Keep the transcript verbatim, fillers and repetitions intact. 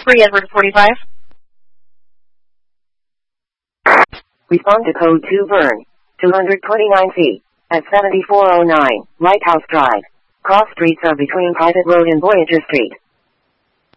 three Edward forty-five. Respond to code two Vern, two hundred twenty-nine feet, at seventy-four oh nine, Lighthouse Drive. Cross streets are between Private Road and Voyager Street.